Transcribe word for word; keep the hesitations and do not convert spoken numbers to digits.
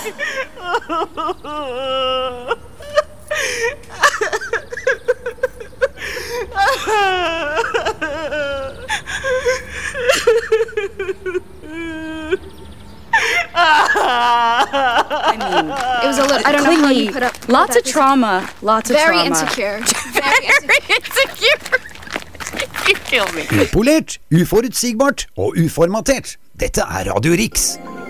I mean, it was a little, I don't know how you put up with Lots that. of trauma. Lots of Very trauma. insecure. Very insecure. You kill me. Upolert, uforutsigbart og uformatert. Dette er Radio Riks.